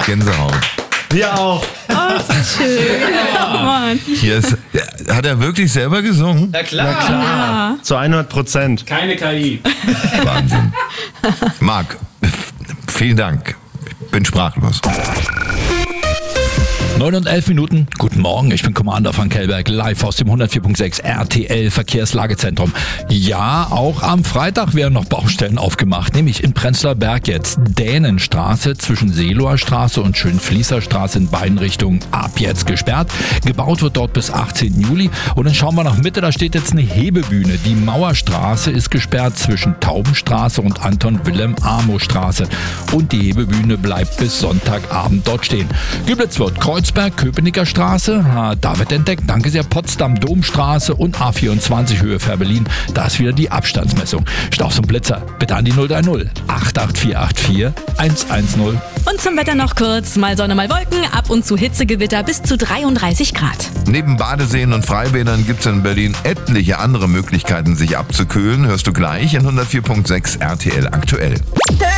Gänsehaut. Wir auch. Oh, ist schön. Oh, Mann. Hat er wirklich selber gesungen? Na klar. Na klar. Zu 100%. Keine KI. Wahnsinn. Marc, vielen Dank. Ich bin sprachlos. 9 und 11 Minuten. Guten Morgen, ich bin Commander von Kellberg, live aus dem 104.6 RTL Verkehrslagezentrum. Ja, auch am Freitag werden noch Baustellen aufgemacht, nämlich in Prenzlauer Berg jetzt. Dänenstraße zwischen Seeloer Straße und Schönfließer Straße in beiden Richtungen ab jetzt gesperrt. Gebaut wird dort bis 18. Juli. Und dann schauen wir nach Mitte, da steht jetzt eine Hebebühne. Die Mauerstraße ist gesperrt zwischen Taubenstraße und Anton-Wilhelm-Amo-Straße. Und die Hebebühne bleibt bis Sonntagabend dort stehen. Geblitzt wird Kreuzberg, Köpenicker Straße, da wird entdeckt, danke sehr, Potsdam, Domstraße und A24 Höhe Fährberlin. Da ist wieder die Abstandsmessung. Staus und Blitzer, bitte an die 030 88484 110. Und zum Wetter noch kurz, mal Sonne, mal Wolken, ab und zu Hitzegewitter bis zu 33 Grad. Neben Badeseen und Freibädern gibt es in Berlin etliche andere Möglichkeiten, sich abzukühlen. Hörst du gleich in 104.6 RTL aktuell.